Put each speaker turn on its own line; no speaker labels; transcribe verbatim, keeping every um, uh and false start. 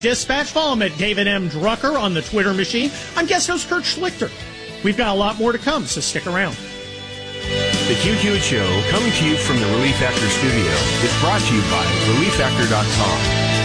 Dispatch. Follow him at David M. Drucker on the Twitter machine. I'm guest host Kurt Schlichter. We've got a lot more to come, so stick around.
The Q Q Show, coming to you from the Relief Factor studio, is brought to you by relief factor dot com.